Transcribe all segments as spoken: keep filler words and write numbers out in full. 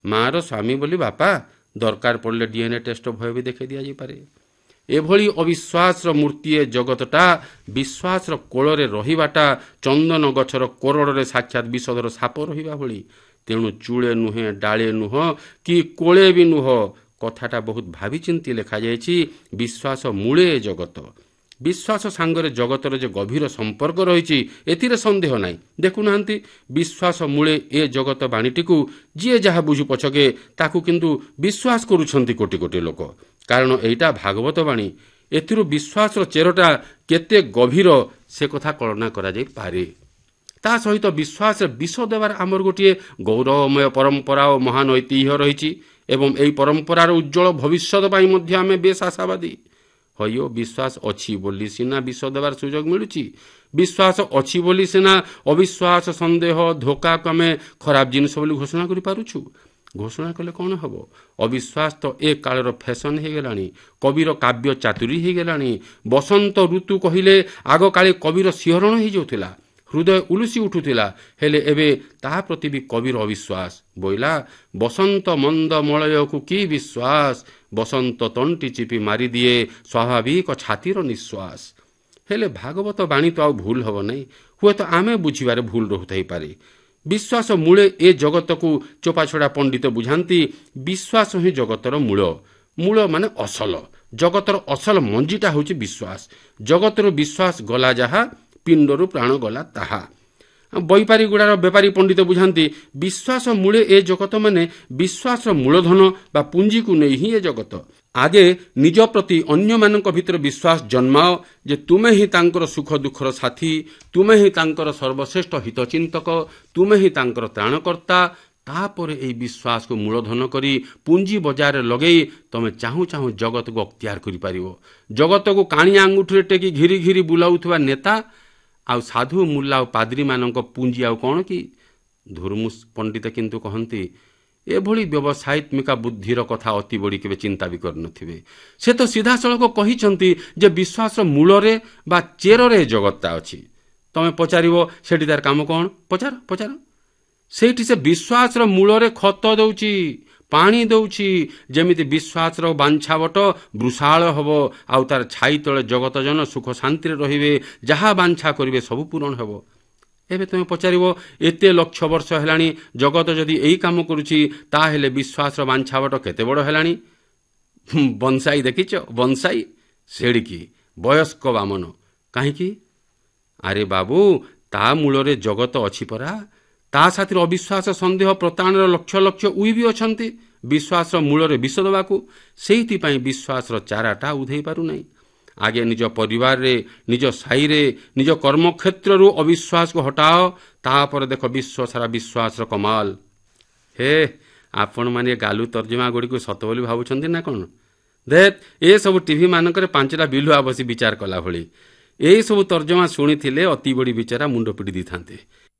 ମାର ସ୍ୱାମୀ ବୋଲି ବାପା, ଦରକାର ପଡ଼ିଲେ ଡିଏନ୍ଏ ଟେଷ୍ଟ ଭୟ ବି ଦେଖାଇ ଦିଆଯାଇପାରେ। ଏଭଳି ଅବିଶ୍ୱାସର ମୂର୍ତ୍ତି ଏ ଜଗତଟା, ବିଶ୍ୱାସର କୋଳରେ ରହିବାଟା ଚନ୍ଦନ ଗଛର କୋରଡ଼ରେ ସାକ୍ଷାତ ବିଷଧର ସାପ ରହିବା ଭଳି। ତେଣୁ ଚୂଳେ ନୁହେଁ, ଡାଳେ ନୁହଁ, କି କୋଳେ ବି ନୁହଁ, କଥାଟା ବହୁତ ଭାବିଚିନ୍ତି ଲେଖାଯାଇଛି। ବିଶ୍ୱାସ ମୂଳେ ଏ ଜଗତ। ବିଶ୍ୱାସ ସାଙ୍ଗରେ ଜଗତର ଯେ ଗଭୀର ସମ୍ପର୍କ ରହିଛି ଏଥିରେ ସନ୍ଦେହ ନାହିଁ। ଦେଖୁନାହାନ୍ତି, ବିଶ୍ୱାସ ମୂଳେ ଏ ଜଗତ ବାଣୀଟିକୁ ଯିଏ ଯାହା ବୁଝୁ ପଛକେ ତାକୁ କିନ୍ତୁ ବିଶ୍ୱାସ କରୁଛନ୍ତି କୋଟି କୋଟି ଲୋକ। କାରଣ ଏଇଟା ଭାଗବତ ବାଣୀ। ଏଥିରୁ ବିଶ୍ୱାସର ଚେରଟା କେତେ ଗଭୀର ସେ କଥା କଳନା କରାଯାଇପାରେ। ତା ସହିତ ବିଶ୍ୱାସରେ ବିଷ ଦେବାର ଆମର ଗୋଟିଏ ଗୌରବମୟ ପରମ୍ପରା ଓ ମହାନ ଐତିହ୍ୟ ରହିଛି ଏବଂ ଏହି ପରମ୍ପରାର ଉଜ୍ଜଳ ଭବିଷ୍ୟତ ପାଇଁ ମଧ୍ୟ ଆମେ ବେଶ୍ ଆଶାବାଦୀ। ହଇଓ, ବିଶ୍ୱାସ ଅଛି ବୋଲି ସିନା ବିଷ ଦେବାର ସୁଯୋଗ ମିଳୁଛି। ବିଶ୍ୱାସ ଅଛି ବୋଲି ସିନା ଅବିଶ୍ୱାସ, ସନ୍ଦେହ, ଧୋକାକୁ ଆମେ ଖରାପ ଜିନିଷ ବୋଲି ଘୋଷଣା କରିପାରୁଛୁ। ଘୋଷଣା କଲେ କ'ଣ ହେବ? ଅବିଶ୍ୱାସ ତ ଏ କାଳର ଫ୍ୟାସନ୍ ହେଇଗଲାଣି, କବିର କାବ୍ୟ ଚାତୁରୀ ହେଇଗଲାଣି। ବସନ୍ତ ଋତୁ କହିଲେ ଆଗକାଳେ କବିର ଶିହରଣ ହେଇଯାଉଥିଲା, ହୃଦୟ ଉଲୁସି ଉଠୁଥିଲା। ହେଲେ ଏବେ ତାହା ପ୍ରତି ବି କବିର ଅବିଶ୍ୱାସ ବୋଇଲା। ବସନ୍ତ ମନ୍ଦ ମଳୟକୁ କି ବିଶ୍ୱାସ, ବସନ୍ତ ତଣ୍ଟି ଚିପି ମାରିଦିଏ ସ୍ୱାଭାବିକ ଛାତିର ନିଶ୍ୱାସ। ହେଲେ ଭାଗବତ ବାଣୀ ତ ଆଉ ଭୁଲ ହେବ ନାହିଁ। ହୁଏତ ଆମେ ବୁଝିବାରେ ଭୁଲ ରହୁଥାଇପାରେ। ବିଶ୍ୱାସ ମୂଳେ ଏ ଜଗତକୁ ଚୋପାଛଡ଼ା ପଣ୍ଡିତ ବୁଝାନ୍ତି। ବିଶ୍ୱାସ ହିଁ ଜଗତର ମୂଳ। ମୂଳ ମାନେ ଅସଲ। ଜଗତର ଅସଲ ମଞ୍ଜିଟା ହେଉଛି ବିଶ୍ୱାସ। ଜଗତରୁ ବିଶ୍ୱାସ ଗଲା ଯାହା, ପିଣ୍ଡରୁ ପ୍ରାଣ ଗଲା ତାହା। ବୈପାରିଗୁଡ଼ାର ବେପାରୀ ପଣ୍ଡିତ ବୁଝାନ୍ତି, ବିଶ୍ୱାସ ମୂଳେ ଏ ଜଗତ ମାନେ ବିଶ୍ୱାସର ମୂଳଧନ ବା ପୁଞ୍ଜିକୁ ନେଇ ହିଁ ଏ ଜଗତ। ଆଗେ ନିଜ ପ୍ରତି ଅନ୍ୟମାନଙ୍କ ଭିତରେ ବିଶ୍ୱାସ ଜନ୍ମାଅ ଯେ ତୁମେ ହିଁ ତାଙ୍କର ସୁଖ ଦୁଃଖର ସାଥୀ, ତୁମେ ହିଁ ତାଙ୍କର ସର୍ବଶ୍ରେଷ୍ଠ ହିତଚିନ୍ତକ, ତୁମେ ହିଁ ତାଙ୍କର ତ୍ରାଣକର୍ତ୍ତା। ତାପରେ ଏହି ବିଶ୍ୱାସକୁ ମୂଳଧନ କରି ପୁଞ୍ଜି ବଜାରରେ ଲଗେଇ ତମେ ଚାହୁଁ ଚାହୁଁ ଜଗତକୁ ଅକ୍ତିଆର କରିପାରିବ। ଜଗତକୁ କାଣି ଆଙ୍ଗୁଠିରେ ଟେକି ଘିରି ଘିରି ବୁଲାଉଥିବା ନେତା ଆଉ ସାଧୁ ମୁଲ୍ଲା ଓ ପାଦ୍ରୀମାନଙ୍କ ପୁଞ୍ଜି ଆଉ କ'ଣ କି? ଧୁର୍ମୁସ ପଣ୍ଡିତ କିନ୍ତୁ କହନ୍ତି, ଏଭଳି ବ୍ୟବସାୟିତ୍ମିକା ବୁଦ୍ଧିର କଥା ଅତି ବଡ଼ି କେବେ ଚିନ୍ତା ବି କରିନଥିବେ। ସେ ତ ସିଧାସଳଖ କହିଛନ୍ତି ଯେ ବିଶ୍ୱାସର ମୂଳରେ ବା ଚେରରେ ଜଗତଟା ଅଛି। ତମେ ପଚାରିବ ସେଠି ତାର କାମ କ'ଣ? ପଚାର ପଚାର। ସେଇଠି ସେ ବିଶ୍ୱାସର ମୂଳରେ ଖତ ଦେଉଛି, ପାଣି ଦେଉଛି, ଯେମିତି ବିଶ୍ୱାସର ବାଞ୍ଛାବଟ ବୃଷାଳ ହେବ ଆଉ ତାର ଛାଇ ତଳେ ଜଗତ ଜନ ସୁଖ ଶାନ୍ତିରେ ରହିବେ। ଯାହା ବାଞ୍ଛା କରିବେ ସବୁ ପୂରଣ ହେବ। ଏବେ ତୁମେ ପଚାରିବ, ଏତେ ଲକ୍ଷ ବର୍ଷ ହେଲାଣି ଜଗତ ଯଦି ଏଇ କାମ କରୁଛି, ତାହେଲେ ବିଶ୍ୱାସର ବାଞ୍ଛାବଟ କେତେ ବଡ଼ ହେଲାଣି? ବଂଶାଇ ଦେଖିଛ? ବଂଶାଇ ସେଡ଼ିକି ବୟସ୍କ ବାମନ। କାହିଁକି? ଆରେ ବାବୁ, ତା ମୂଳରେ ଜଗତ ଅଛି ପରା। ତା ସାଥିରେ ଅବିଶ୍ୱାସ, ସନ୍ଦେହ, ପ୍ରତାରଣାର ଲକ୍ଷ ଲକ୍ଷ ଉଇ ବି ଅଛନ୍ତି ବିଶ୍ୱାସର ମୂଳରେ ବିଷ ଦେବାକୁ। ସେଇଥିପାଇଁ ବିଶ୍ୱାସର ଚାରାଟା ଉଧେଇ ପାରୁନାହିଁ। ଆଗେ ନିଜ ପରିବାରରେ, ନିଜ ସାହିରେ, ନିଜ କର୍ମକ୍ଷେତ୍ରରୁ ଅବିଶ୍ୱାସକୁ ହଟାଅ, ତାପରେ ଦେଖ ବିଶ୍ୱ ସାରା ବିଶ୍ୱାସର କମାଲ। ହେ, ଆପଣମାନେ ଗାଲୁ ତର୍ଜମା ଗୁଡ଼ିକୁ ସତ ବୋଲି ଭାବୁଛନ୍ତି ନା କ'ଣ? ଦେଖ, ଏସବୁ ଟିଭି ମାନଙ୍କରେ ପାଞ୍ଚଟା ବିଲୁଆ ବସି ବିଚାର କଲା ଭଳି। ଏଇସବୁ ତର୍ଜମା ଶୁଣିଥିଲେ ଅତି ବଡ଼ି ବିଚାରା ମୁଣ୍ଡ ପିଟି ଦେଇଥାନ୍ତେ।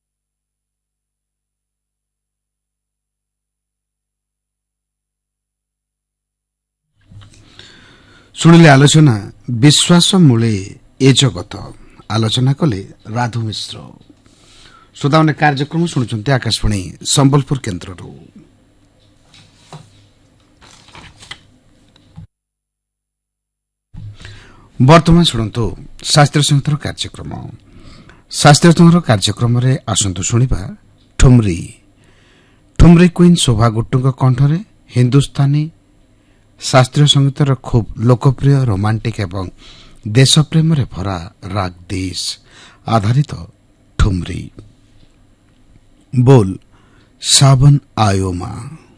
ଶୁଣିଲେ ଆଲୋଚନା ବିଶ୍ୱାସ ମୂଳେ ଏ ଜଗତ। ଆଲୋଚନା କଲେ ରାଧୁ ମିଶ୍ର। ଶ୍ରୋତାମାନେ କାର୍ଯ୍ୟକ୍ରମ ଶୁଣୁଛନ୍ତି ଆକାଶବାଣୀ ସମ୍ବଲପୁର କେନ୍ଦ୍ରରୁ। ବର୍ତ୍ତମାନ ଶୁଣନ୍ତୁ ଶାସ୍ତ୍ରୀୟ ସଙ୍ଗୀତର କାର୍ଯ୍ୟକ୍ରମ। ଶାସ୍ତ୍ରୀୟ ସଙ୍ଗୀତର କାର୍ଯ୍ୟକ୍ରମରେ ଆସନ୍ତୁ ଶୁଣିବା ଠୁମ୍ରି। ଠୁମ୍ରି କୁଇନ୍ ଶୋଭା ଗୁଟ୍ଟୁଙ୍କ କଣ୍ଠରେ ହିନ୍ଦୁସ୍ତାନୀ ଶାସ୍ତ୍ରୀୟ ସଙ୍ଗୀତର ଖୁବ୍ ଲୋକପ୍ରିୟ, ରୋମାଣ୍ଟିକ୍ ଏବଂ ଦେଶପ୍ରେମରେ ଭରା ରାଗ ଦେଶ ଆଧାରିତ ଠୁମ୍ରି। ବୋଲ ସାବନ ଆୟୋ ମା।